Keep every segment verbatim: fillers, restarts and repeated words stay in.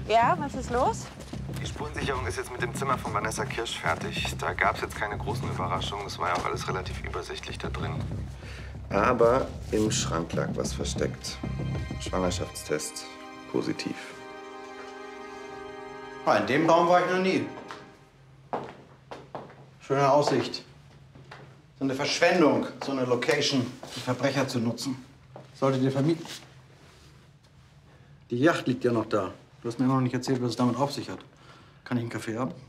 Ja, was ist los? Die Spurensicherung ist jetzt mit dem Zimmer von Vanessa Kirsch fertig. Da gab es jetzt keine großen Überraschungen. Es war ja auch alles relativ übersichtlich da drin. Aber im Schrank lag was versteckt. Schwangerschaftstest positiv. In dem Raum war ich noch nie. Schöne Aussicht. So eine Verschwendung, so eine Location für Verbrecher zu nutzen. Solltet ihr vermieten. Die Yacht liegt ja noch da. Du hast mir immer noch nicht erzählt, was es damit auf sich hat. Kann ich einen Kaffee haben?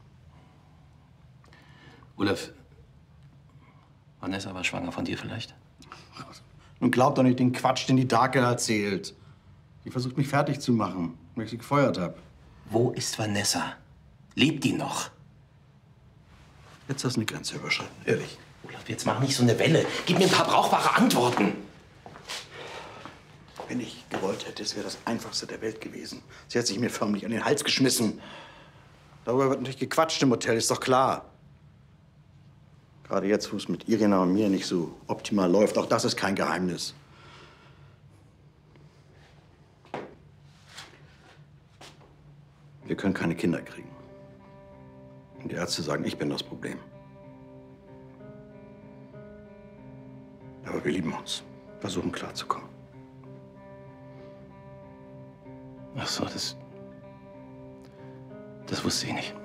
Olaf, Vanessa war schwanger von dir vielleicht? Nun glaub doch nicht den Quatsch, den die Darke erzählt. Die versucht, mich fertig zu machen, weil ich sie gefeuert habe. Wo ist Vanessa? Lebt die noch? Jetzt hast du eine Grenze überschritten, ehrlich. Olaf, jetzt mach nicht so eine Welle. Gib mir ein paar brauchbare Antworten. Wenn ich gewollt hätte, es wäre das Einfachste der Welt gewesen. Sie hat sich mir förmlich an den Hals geschmissen. Darüber wird natürlich gequatscht im Hotel, ist doch klar. Gerade jetzt, wo es mit Irina und mir nicht so optimal läuft, auch das ist kein Geheimnis. Wir können keine Kinder kriegen. Und die Ärzte sagen, ich bin das Problem. Aber wir lieben uns. Versuchen klarzukommen. Ach so, das... Das wusste ich nicht.